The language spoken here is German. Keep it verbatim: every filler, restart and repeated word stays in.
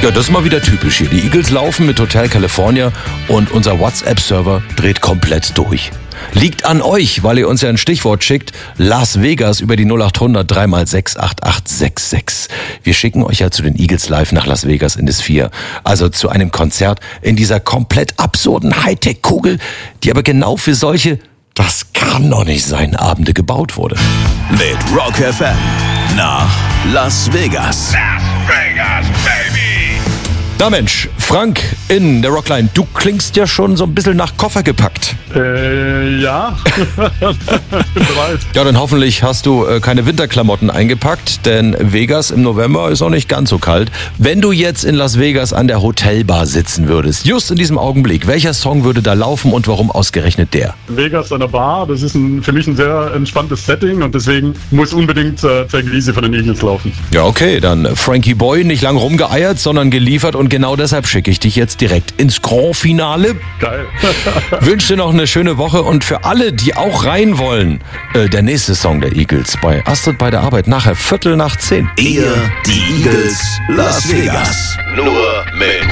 Ja, das ist mal wieder typisch hier. Die Eagles laufen mit Hotel California und unser WhatsApp-Server dreht komplett durch. Liegt an euch, weil ihr uns ja ein Stichwort schickt. Las Vegas über die null acht hundert drei mal sechs acht acht sechs sechs. Wir schicken euch ja zu den Eagles live nach Las Vegas in das vier. Also zu einem Konzert in dieser komplett absurden Hightech-Kugel, die aber genau für solche, das kann doch nicht sein, Abende gebaut wurde. Mit Rock F M nach Las Vegas. Las Vegas, baby! Na Mensch, Frank in der Rockline, du klingst ja schon so ein bisschen nach Koffer gepackt. Äh, ja. Bereit. Ja, dann hoffentlich hast du äh, keine Winterklamotten eingepackt, denn Vegas im November ist auch nicht ganz so kalt. Wenn du jetzt in Las Vegas an der Hotelbar sitzen würdest, just in diesem Augenblick, welcher Song würde da laufen und warum ausgerechnet der? Vegas an der Bar, das ist ein, für mich ein sehr entspanntes Setting und deswegen muss unbedingt äh, Tranquility von den Eagles laufen. Ja, okay, dann Frankie Boy, nicht lang rumgeeiert, sondern geliefert und genau deshalb schicke ich dich jetzt direkt ins Grand Finale. Geil. Wünsche dir noch eine schöne Woche und für alle, die auch rein wollen, äh, der nächste Song der Eagles bei Astrid bei der Arbeit nachher Viertel nach zehn. Ihr, die Eagles, Las Vegas. Nur mit